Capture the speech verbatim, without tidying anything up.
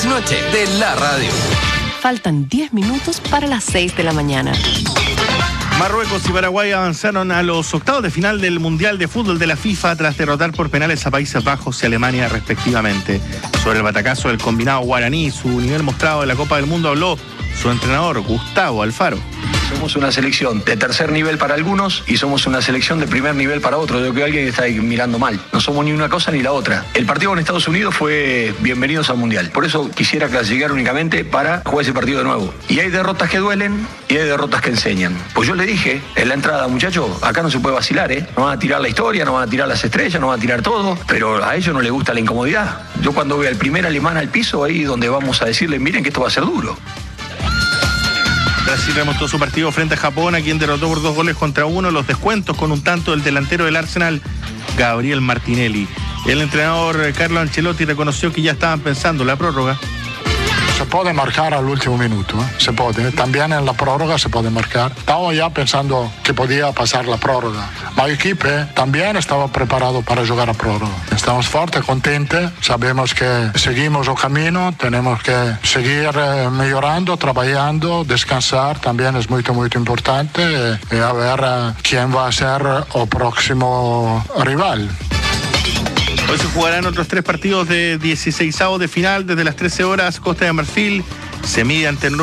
noche de la radio. Faltan diez minutos para las seis de la mañana. Marruecos y Paraguay avanzaron a los octavos de final del Mundial de Fútbol de la FIFA tras derrotar por penales a Países Bajos y Alemania respectivamente. Sobre el batacazo del combinado guaraní y su nivel mostrado en la Copa del Mundo habló su entrenador Gustavo Alfaro. Somos una selección de tercer nivel para algunos y somos una selección de primer nivel para otros. Yo creo que alguien está ahí mirando mal. No somos ni una cosa ni la otra. El partido con Estados Unidos fue bienvenidos al Mundial. Por eso quisiera clasificar únicamente para jugar ese partido de nuevo. Y hay derrotas que duelen y hay derrotas que enseñan. Pues yo le dije en la entrada, muchachos, acá no se puede vacilar, ¿eh? No van a tirar la historia, no van a tirar las estrellas, no van a tirar todo, pero a ellos no les gusta la incomodidad. Yo cuando veo al primer alemán al piso, ahí donde vamos a decirle, miren que esto va a ser duro. Brasil remontó su partido frente a Japón, a quien derrotó por dos goles contra uno, los descuentos con un tanto del delantero del Arsenal, Gabriel Martinelli. El entrenador Carlo Ancelotti reconoció que ya estaban pensando en la prórroga. Se puede marcar al último minuto, ¿eh? Se puede. También en la prórroga se puede marcar. Estaba ya pensando que podía pasar la prórroga. El equipo también estaba preparado para jugar a prórroga. Estamos fuertes, contentos. Sabemos que seguimos el camino. Tenemos que seguir eh, mejorando, trabajando, descansar. También es muy, muy importante. Eh, y a ver eh, quién va a ser el próximo rival. Hoy se jugarán otros tres partidos de dieciseisavos de final desde las trece horas. Costa de Marfil se mide ante